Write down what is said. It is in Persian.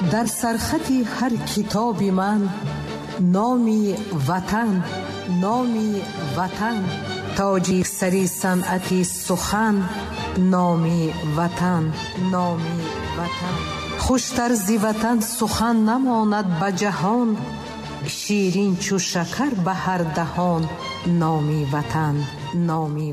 در سرخط هر کتاب من نامی وطن، نامی وطن، تاجی سری صنعتی سخن، نامی وطن، نامی وطن. خوشتر زی وطن سخن نماند به جهان، شیرین چو شکر به هر دهان، نامی وطن، نامی